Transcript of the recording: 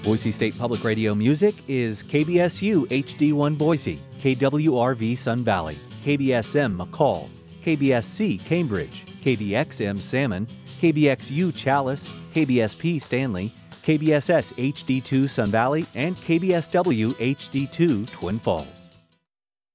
Boise State Public Radio music is KBSU HD1 Boise, KWRV Sun Valley, KBSM McCall, KBSC Cambridge, KBXM Salmon, KBXU Chalice, KBSP Stanley, KBSS HD2 Sun Valley, and KBSW HD2 Twin Falls.